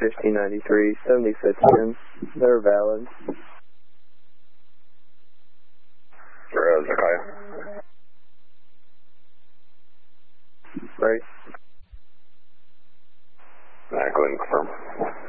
1593, 75th pins. They're valid. Zakaya. Right. Go ahead and confirm.